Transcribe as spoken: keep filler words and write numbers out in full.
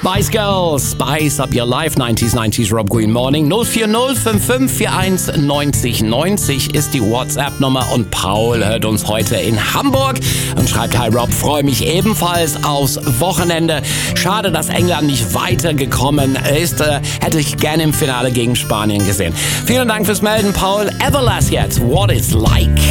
Spice Girls, Spice Up Your Life, neunzig neunzig Rob Green Morning. null vier null fünf fünf vier eins neun null neun null ist die WhatsApp-Nummer und Paul hört uns heute in Hamburg und schreibt: Hi Rob, freue mich ebenfalls aufs Wochenende. Schade, dass England nicht weitergekommen ist. Äh, hätte ich gerne im Finale gegen Spanien gesehen. Vielen Dank fürs Melden, Paul. Everlast jetzt, What It's Like.